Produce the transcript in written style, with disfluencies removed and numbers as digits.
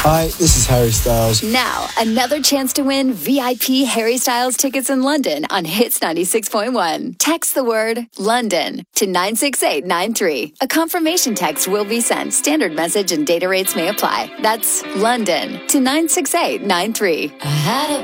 Hi, this is Harry Styles. Now, another chance to win VIP Harry Styles tickets in London on Hits 96.1. Text the word London to 96893. A confirmation text will be sent. Standard message and data rates may apply. That's London to 96893.